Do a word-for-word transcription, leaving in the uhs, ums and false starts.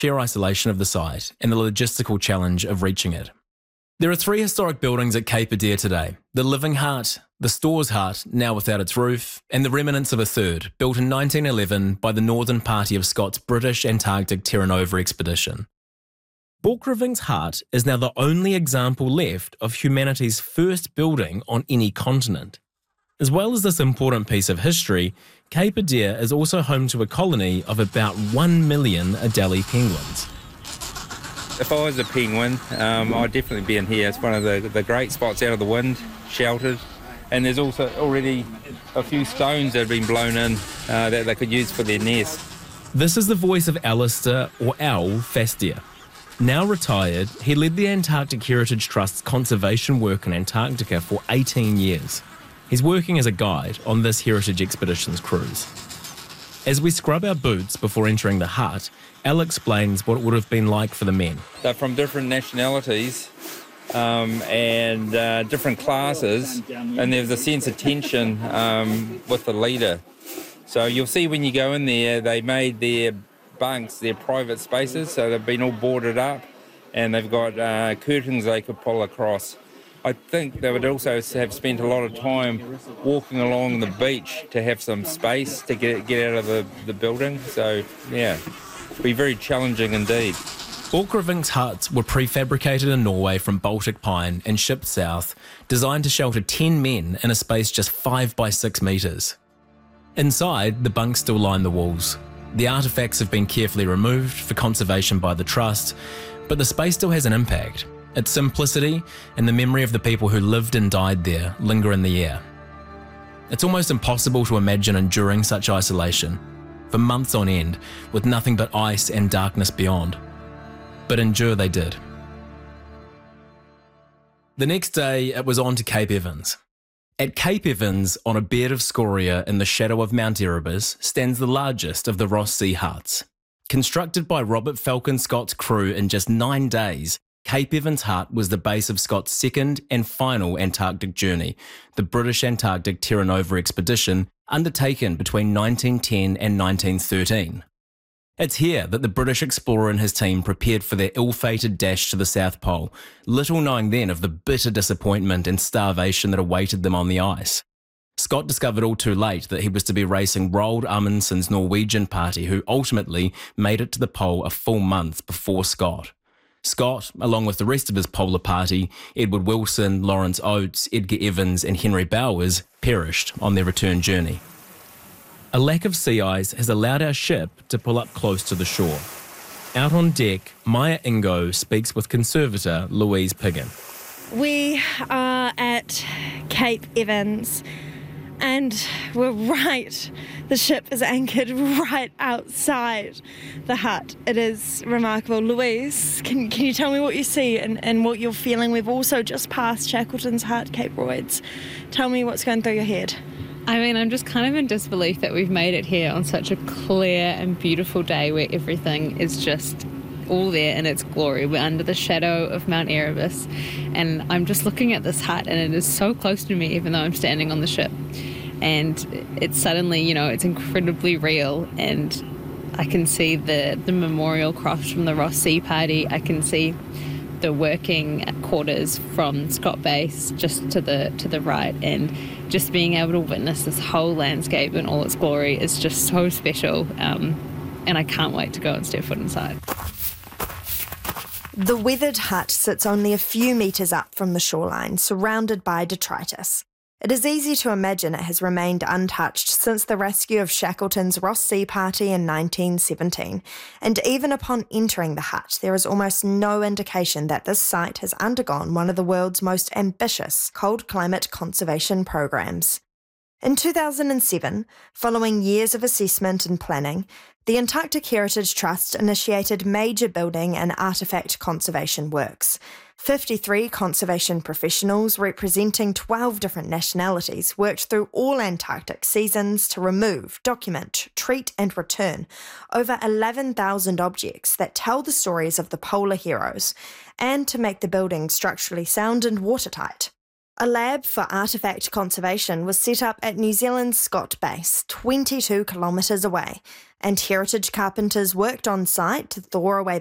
sheer isolation of the site, and the logistical challenge of reaching it. There are three historic buildings at Cape Adare today: the Living Hut, the Stores Hut, now without its roof, and the remnants of a third, built in nineteen eleven by the Northern Party of Scott's British Antarctic Terra Nova expedition. Borchgrevink's hut is now the only example left of humanity's first building on any continent. As well as this important piece of history, Cape Adare is also home to a colony of about one million Adelie penguins. If I was a penguin, um, I'd definitely be in here. It's one of the, the great spots out of the wind, sheltered. And there's also already a few stones that have been blown in uh, that they could use for their nest. This is the voice of Alistair, or Al, Fastia. Now retired, he led the Antarctic Heritage Trust's conservation work in Antarctica for eighteen years. He's working as a guide on this Heritage Expeditions cruise. As we scrub our boots before entering the hut, Al explains what it would have been like for the men. They're from different nationalities um, and uh, different classes, and there's a sense of tension um, with the leader. So you'll see when you go in there, they made their bunks, their private spaces, so they've been all boarded up, and they've got uh, curtains they could pull across. I think they would also have spent a lot of time walking along the beach to have some space to get get out of the, the building. So, yeah, it'd be very challenging indeed. Borchgrevink's huts were prefabricated in Norway from Baltic pine and shipped south, designed to shelter ten men in a space just five by six metres. Inside, the bunks still line the walls. The artefacts have been carefully removed for conservation by the Trust, but the space still has an impact. Its simplicity and the memory of the people who lived and died there linger in the air. It's almost impossible to imagine enduring such isolation for months on end with nothing but ice and darkness beyond. But endure they did. The next day, it was on to Cape Evans. At Cape Evans, on a bed of scoria in the shadow of Mount Erebus, stands the largest of the Ross Sea huts. Constructed by Robert Falcon Scott's crew in just nine days, Cape Evans Hut was the base of Scott's second and final Antarctic journey, the British Antarctic Terra Nova expedition, undertaken between nineteen ten and nineteen thirteen. It's here that the British explorer and his team prepared for their ill-fated dash to the South Pole, little knowing then of the bitter disappointment and starvation that awaited them on the ice. Scott discovered all too late that he was to be racing Roald Amundsen's Norwegian party, who ultimately made it to the pole a full month before Scott. Scott, along with the rest of his polar party, Edward Wilson, Lawrence Oates, Edgar Evans and Henry Bowers, perished on their return journey. A lack of sea ice has allowed our ship to pull up close to the shore. Out on deck, Maya Ingo speaks with conservator Louise Piggin. We are at Cape Evans, and we're right, the ship is anchored right outside the hut. It is remarkable. Louise, can, can you tell me what you see and, and what you're feeling? We've also just passed Shackleton's hut, Cape Royds. Tell me what's going through your head. I mean, I'm just kind of in disbelief that we've made it here on such a clear and beautiful day where everything is just all there in its glory. We're under the shadow of Mount Erebus, and I'm just looking at this hut, and it is so close to me even though I'm standing on the ship. And it's suddenly, you know, it's incredibly real, and I can see the, the memorial cross from the Ross Sea Party. I can see the working quarters from Scott Base just to the to the right, and just being able to witness this whole landscape in all its glory is just so special, um, and I can't wait to go and step foot inside. The weathered hut sits only a few metres up from the shoreline, surrounded by detritus. It is easy to imagine it has remained untouched since the rescue of Shackleton's Ross Sea Party in nineteen seventeen, and even upon entering the hut, there is almost no indication that this site has undergone one of the world's most ambitious cold climate conservation programs. In two thousand seven, following years of assessment and planning, the Antarctic Heritage Trust initiated major building and artefact conservation works. fifty-three conservation professionals representing twelve different nationalities worked through all Antarctic seasons to remove, document, treat and return over eleven thousand objects that tell the stories of the polar heroes, and to make the building structurally sound and watertight. A lab for artefact conservation was set up at New Zealand's Scott Base, twenty-two kilometres away, and heritage carpenters worked on site to thaw away